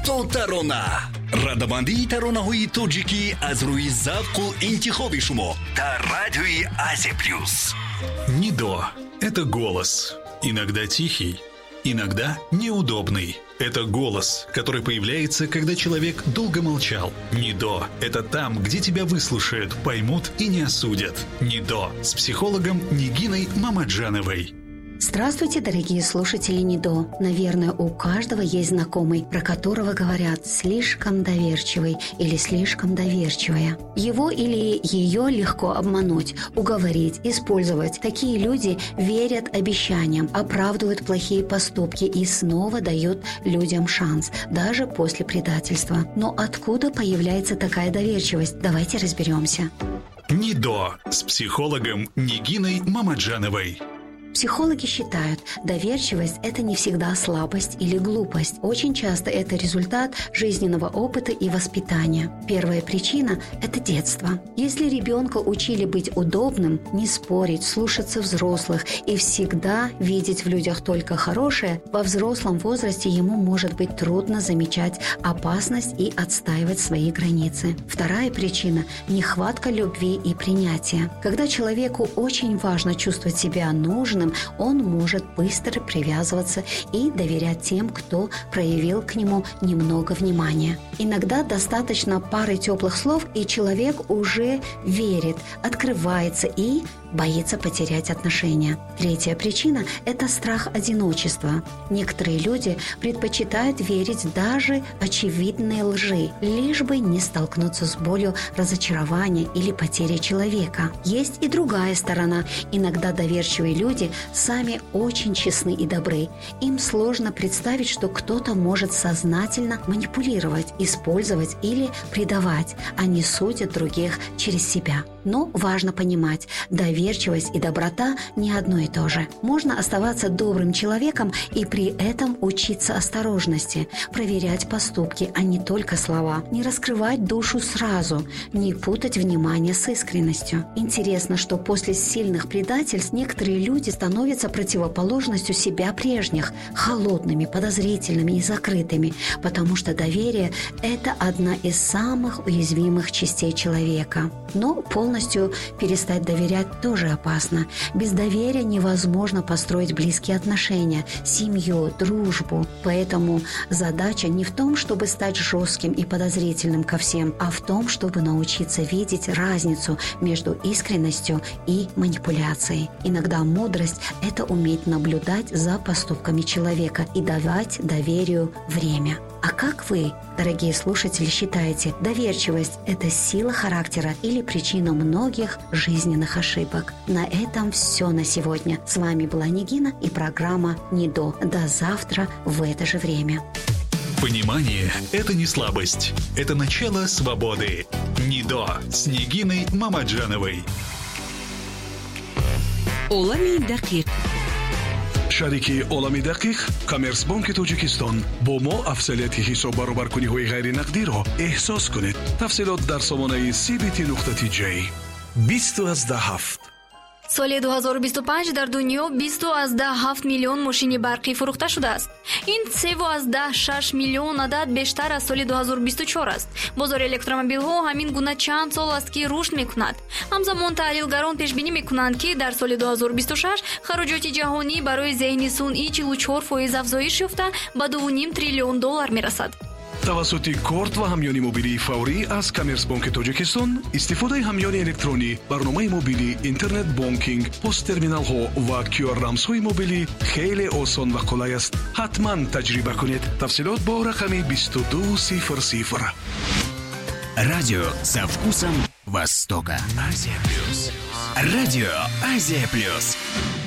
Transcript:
то тарона. радамандии таронаҳои тоҷикӣ аз рӯи завқу интихоби шумо дар радиои Азия Плюс. Нидо – это голос. Иногда тихий, иногда неудобный. Это голос, который появляется, когда человек долго молчал. Нидо – это там, где тебя выслушают, поймут и не осудят. Нидо с психологом Нигиной Мамаджановой. Здравствуйте, дорогие слушатели Нидо. Наверное, у каждого есть знакомый, про которого говорят «слишком доверчивый» или «слишком доверчивая». Его или ее легко обмануть, уговорить, использовать. Такие люди верят обещаниям, оправдывают плохие поступки и снова дают людям шанс, даже после предательства. Но откуда появляется такая доверчивость? Давайте разберемся. Нидо с психологом Нигиной Мамаджановой. Психологи считают, доверчивость – это не всегда слабость или глупость. Очень часто это результат жизненного опыта и воспитания. Первая причина – это детство. Если ребенка учили быть удобным, не спорить, слушаться взрослых и всегда видеть в людях только хорошее, во взрослом возрасте ему может быть трудно замечать опасность и отстаивать свои границы. Вторая причина – нехватка любви и принятия. Когда человеку очень важно чувствовать себя нужным, он может быстро привязываться и доверять тем, кто проявил к нему немного внимания. Иногда достаточно пары теплых слов, и человек уже верит, открывается и боится потерять отношения. Третья причина – это страх одиночества. Некоторые люди предпочитают верить даже очевидной лжи, лишь бы не столкнуться с болью разочарования или потери человека. Есть и другая сторона. Иногда доверчивые люди сами очень честны и добры. Им сложно представить, что кто-то может сознательно манипулировать, использовать или предавать. Они судят других через себя. Но важно понимать, доверчивость и доброта не одно и то же. Можно оставаться добрым человеком и при этом учиться осторожности, проверять поступки, а не только слова, не раскрывать душу сразу, не путать внимание с искренностью. Интересно, что после сильных предательств некоторые люди становятся противоположностью себя прежних, холодными, подозрительными и закрытыми, потому что доверие – это одна из самых уязвимых частей человека. Но полностью перестать доверять тоже опасно. Без доверия невозможно построить близкие отношения, семью, дружбу. Поэтому задача не в том, чтобы стать жестким и подозрительным ко всем, а в том, чтобы научиться видеть разницу между искренностью и манипуляцией. Иногда мудрость – это уметь наблюдать за поступками человека и давать доверию время. А как вы, дорогие слушатели, считаете, доверчивость – это сила характера или причина многих жизненных ошибок? На этом все на сегодня. С вами была Нигина и программа «Нидо». До завтра в это же время. Понимание – это не слабость. Это начало свободы. Нидо с Нигиной Мамаджановой. Олами дақиқ. шарики олами дақиқ коммерсбанки тоҷикистон бо мо афзалияти ҳисоб баробаркуниҳои ғайринақдиро эҳсос кунед. тафсилот дар сомонаи cbt.j 2017. соли 2025 дар дунё 20.7 миллион мошини барқӣ фурӯхта шудааст. ин 3.6 миллион адад бештар аз соли 2024 аст. бозори электромобилҳо ҳамин гуна чанд сол аст ки рушд мекунад. ҳамзамон таҳлилгарон пешбинӣ мекунанд ки дар соли 2026 хароҷоти ҷаҳонӣ барои зеҳни сунъӣ 44% афзоиш ёфта ба $2.5 триллион мерасад. тавассути корт ва ҳамёни мобилии фаврӣ аз коммерсбанки тоҷикистон истифодаи ҳамёни электронӣ, барномаи мобилӣ, интернет бонкинг, посттерминалҳо ва QR-рамзҳои мобилӣ хеле осон ва қулай аст. ҳатман таҷриба кунед. тафсилот бо рақами 2200. Радио со вкусом Востока. Азия Плюс. Радио Азия Плюс.